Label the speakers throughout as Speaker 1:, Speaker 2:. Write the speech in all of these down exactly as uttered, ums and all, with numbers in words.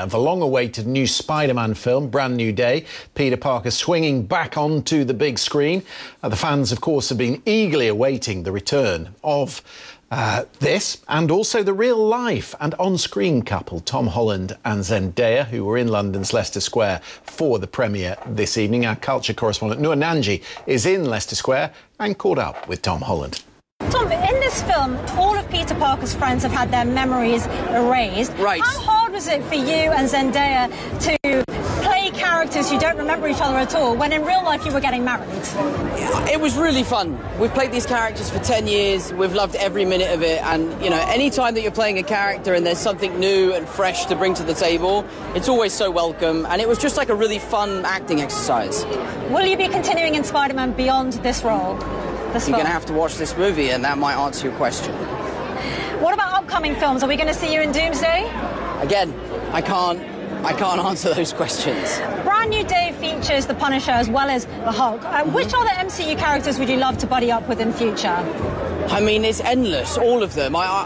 Speaker 1: of a long-awaited new Spider-Man film, Brand New Day. Peter Parker swinging back onto the big screen. Uh, the fans, of course, have been eagerly awaiting the return of uh, this and also the real-life and on-screen couple, Tom Holland and Zendaya, who were in London's Leicester Square for the premiere this evening. Our culture correspondent, Noor Nanji, is in Leicester Square and caught up with Tom Holland.
Speaker 2: Tom, in this film, all of Peter Parker's friends have had their memories erased.
Speaker 3: Right.
Speaker 2: How hard was it for you and Zendaya to play characters who don't remember each other at all, when in real life you were getting married?
Speaker 3: It was really fun. We've played these characters for ten years. We've loved every minute of it. And, you know, any time that you're playing a character and there's something new and fresh to bring to the table, it's always so welcome. And it was just like a really fun acting exercise.
Speaker 2: Will you be continuing in Spider-Man beyond this role? This
Speaker 3: You're going to have to watch this movie, and that might answer your question.
Speaker 2: What about upcoming films? Are we going to see you in Doomsday?
Speaker 3: Again, I can't, I can't answer those questions.
Speaker 2: Brand New Day features the Punisher as well as the Hulk. Uh, which other M C U characters would you love to buddy up with in future?
Speaker 3: I mean, it's endless, all of them. I,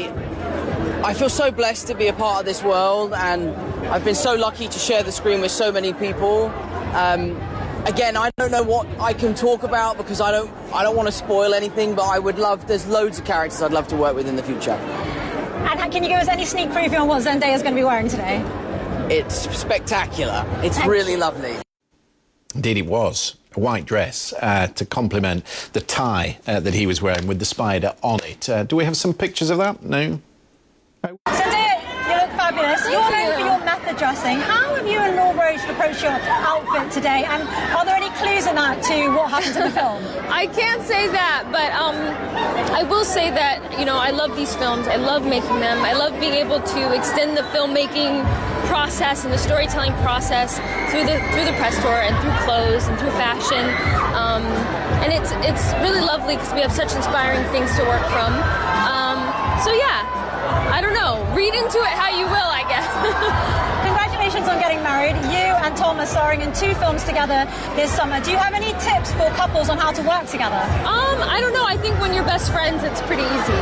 Speaker 3: I, I feel so blessed to be a part of this world, and I've been so lucky to share the screen with so many people. Um, Again, I don't know what I can talk about because I don't I don't want to spoil anything, but I would love, there's loads of characters I'd love to work with in the future.
Speaker 2: And can you give us any sneak preview on what Zendaya is going to be wearing today?
Speaker 3: It's spectacular. It's really lovely.
Speaker 1: Indeed it was. A white dress uh, to complement the tie uh, that he was wearing with the spider on it. Uh, do we have some pictures of that? No? no?
Speaker 2: Zendaya, you look fabulous. You're known for your method dressing. How have you and Laura Roach approached your outfit today? And are there any clues in that to what happens in the film?
Speaker 4: I can't say that, but um, I will say that, you know, I love these films. I love making them. I love being able to extend the filmmaking process and the storytelling process through the through the press tour and through clothes and through fashion. Um, and it's it's really lovely because we have such inspiring things to work from. Um, so yeah. I don't know. Read into it how you will, I guess.
Speaker 2: Congratulations on getting married. You and Tom are starring in two films together this summer. Do you have any tips for couples on how to work together?
Speaker 4: Um, I don't know. I think when you're best friends, it's pretty easy.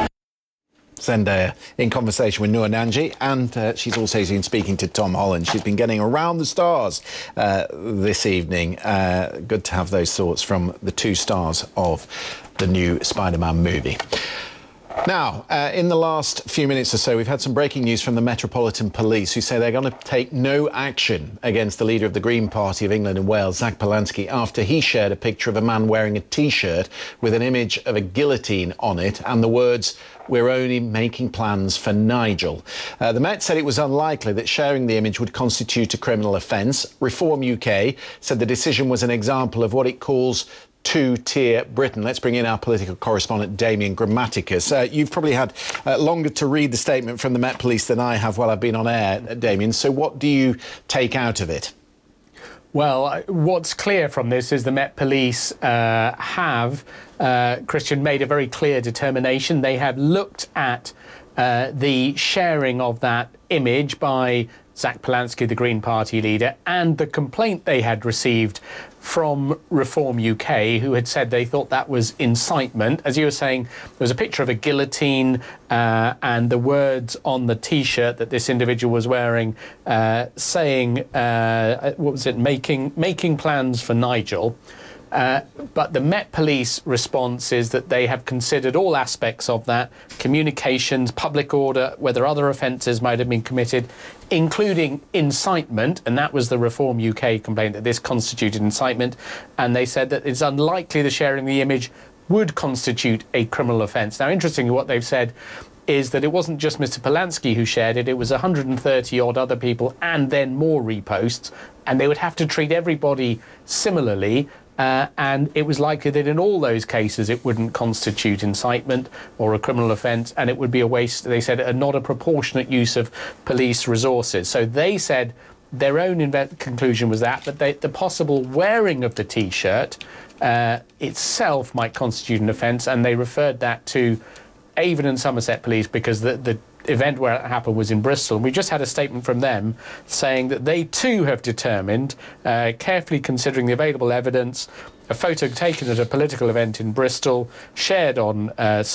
Speaker 1: Zendaya in conversation with Noor Nanji, and uh, she's also been speaking to Tom Holland. She's been getting around the stars uh, this evening. Uh, good to have those thoughts from the two stars of the new Spider-Man movie. Now, uh, in the last few minutes or so, we've had some breaking news from the Metropolitan Police, who say they're going to take no action against the leader of the Green Party of England and Wales, Zach Polanski, after he shared a picture of a man wearing a T-shirt with an image of a guillotine on it and the words, "We're only making plans for Nigel." Uh, the Met said it was unlikely that sharing the image would constitute a criminal offence. Reform U K said the decision was an example of what it calls two-tier Britain. Let's bring in our political correspondent, Damien Grammaticus. Uh, you've probably had uh, longer to read the statement from the Met Police than I have while I've been on air, Damien. So what do you take out of it?
Speaker 5: Well, what's clear from this is the Met Police uh, have, uh, Christian, made a very clear determination. They have looked at uh, the sharing of that image by Zach Polanski, the Green Party leader, and the complaint they had received from Reform U K, who had said they thought that was incitement. As you were saying, there was a picture of a guillotine uh, and the words on the T-shirt that this individual was wearing uh, saying, uh, what was it, making, making plans for Nigel. Uh, but the Met Police response is that they have considered all aspects of that, communications, public order, whether other offences might have been committed, including incitement, and that was the Reform U K complaint, that this constituted incitement, and they said that it's unlikely the sharing the image would constitute a criminal offence. Now, interestingly, what they've said is that it wasn't just Mister Polanski who shared it, it was one hundred thirty odd other people and then more reposts, and they would have to treat everybody similarly. Uh, and it was likely that in all those cases it wouldn't constitute incitement or a criminal offence, and it would be a waste, they said, a not a proportionate use of police resources. So they said their own conclusion was that, but they, the possible wearing of the T-shirt uh, itself might constitute an offence, and they referred that to Avon and Somerset Police because the, the event where it happened was in Bristol. And we just had a statement from them saying that they too have determined, uh, carefully considering the available evidence, a photo taken at a political event in Bristol, shared on uh,